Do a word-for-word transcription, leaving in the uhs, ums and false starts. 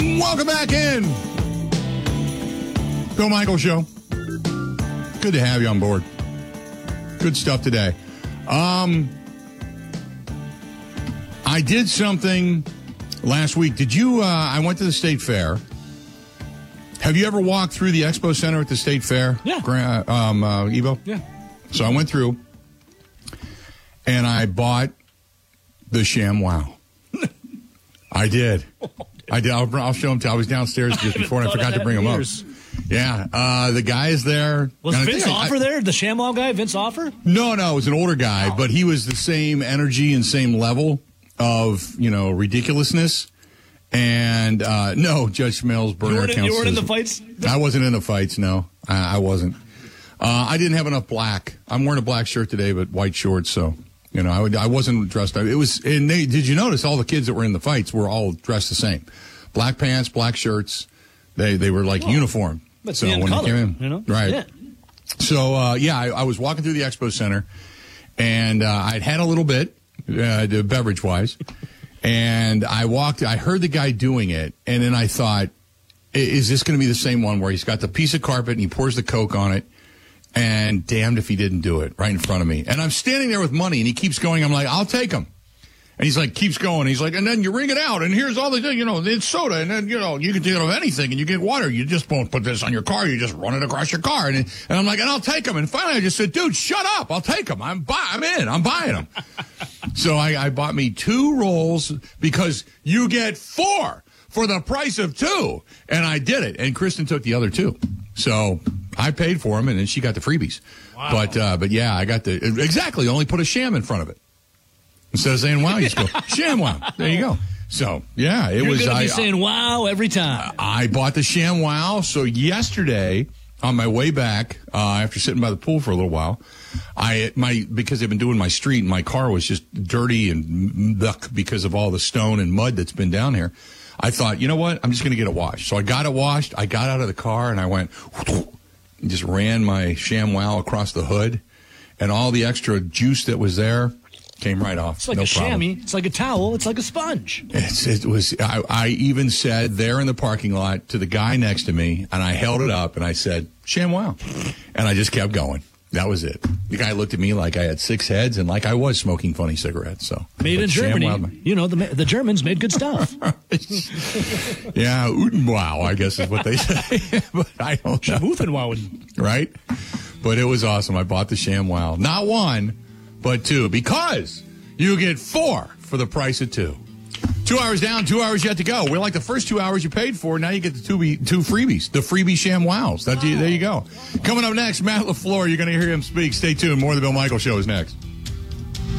Welcome back in. Bill Michaels Show. Good to have you on board. Good stuff today. Um, I did something last week. Did you, uh, I went to the State Fair. Have you ever walked through the Expo Center at the State Fair? Yeah. Gra- um, uh, Evo? Yeah. So I went through, and I bought the ShamWow. I did. I did. I'll, I'll show him to. I was downstairs just before, and I forgot to bring him up. Yeah, uh, the guy is there. Was And I Vince think I- Offer there? The ShamWow guy, Vince Offer? No, no, it was an older guy, Oh. but he was the same energy and same level of, you know, ridiculousness. And, uh, no, Judge Schmelz, Burner You weren't, in, you weren't in the counselors- fights? I wasn't in the fights, no. I, I wasn't. Uh, I didn't have enough black. I'm wearing a black shirt today, but white shorts, so, you know, I, would, I wasn't dressed. It was, and they, did you notice all the kids that were in the fights were all dressed the same? Black pants, black shirts. They, they were like Oh. uniform. That's so the end when color, they came in, you know? right. Yeah. So, uh, yeah, I, I was walking through the Expo Center, and uh, I'd had a little bit, uh, beverage-wise, and I walked, I heard the guy doing it, and then I thought, i- is this going to be the same one where he's got the piece of carpet and he pours the Coke on it, and damned if he didn't do it right in front of me. And I'm standing there with money, and he keeps going. I'm like, I'll take him. And he's like, keeps going. He's like, and then you ring it out, and here's all the, you know, it's soda, and then, you know, you can think of anything, and you get water. You just won't put this on your car. You just run it across your car. And, and I'm like, and I'll take him. And finally, I just said, dude, shut up. I'll take him. I'm buy, I'm in. I'm buying them. So I, I bought me two rolls because you get four for the price of two. And I did it. And Kristen took the other two. So I paid for them, and then she got the freebies. Wow. But, uh, but yeah, I got the, exactly, only put a sham in front of it. Instead of saying wow, you just go, ShamWow. There you go. So, yeah, it You're was. going to be I, saying wow every time. I bought the ShamWow. So yesterday, on my way back, uh, after sitting by the pool for a little while, I my because I've been doing my street, and my car was just dirty and muck because of all the stone and mud that's been down here. I thought, you know what? I'm just going to get it washed. So I got it washed. I got out of the car, and I went and just ran my ShamWow across the hood, and all the extra juice that was there came right off. It's like no a problem. chamois. It's like a towel. It's like a sponge. It's, it was. I, I even said there in the parking lot to the guy next to me, and I held it up and I said, ShamWow, and I just kept going. That was it. The guy looked at me like I had six heads and like I was smoking funny cigarettes. So Made in but Germany. ShamWow- You know, the the Germans made good stuff. Yeah, Utenwow, I guess is what they say. But I don't know. Schamuffenwowen. Right? But it was awesome. I bought the ShamWow. Not one, but two. Because you get four for the price of two. Two hours down, two hours yet to go. We're like the first two hours you paid for. Now you get the two, two freebies, the freebie ShamWows. That, there you go. Coming up next, Matt LaFleur. You're going to hear him speak. Stay tuned. More of the Bill Michaels Show is next.